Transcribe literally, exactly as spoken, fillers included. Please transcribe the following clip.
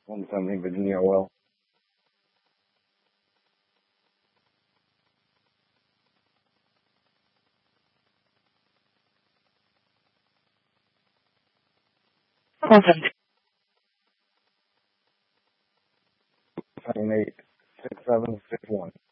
one seventy Virginia O L. Awesome. Seven eight six seven six one.